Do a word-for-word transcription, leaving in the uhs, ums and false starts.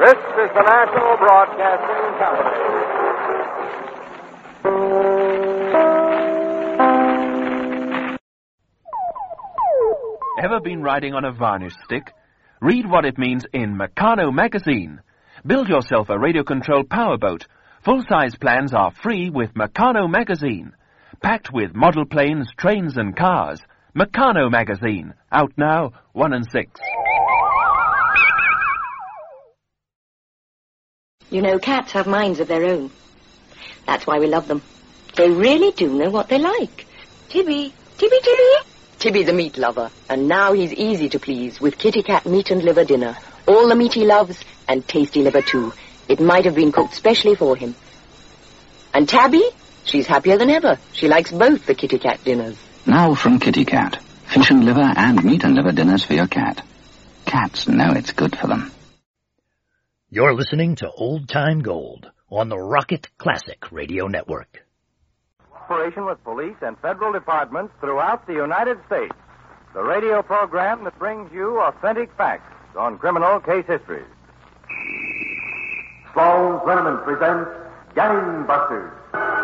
This is the National Broadcasting Company. Ever been riding on a varnish stick? Read what it means in Meccano Magazine. Build yourself a radio-controlled powerboat. Full-size plans are free with Meccano Magazine. Packed with model planes, trains and cars. Meccano Magazine. Out now, one and six. You know, cats have minds of their own. That's why we love them. They really do know what they like. Tibby, Tibby, Tibby. Tibby's a meat lover, and now he's easy to please with Kitty Cat meat and liver dinner. All the meat he loves, and tasty liver too. It might have been cooked specially for him. And Tabby? She's happier than ever. She likes both the Kitty Cat dinners. Now from Kitty Cat. Fish and liver and meat and liver dinners for your cat. Cats know it's good for them. You're listening to Old Time Gold on the Rocket Classic Radio Network. Cooperation with police and federal departments throughout the United States. The radio program that brings you authentic facts on criminal case histories. Sloan's Liniment presents Gangbusters.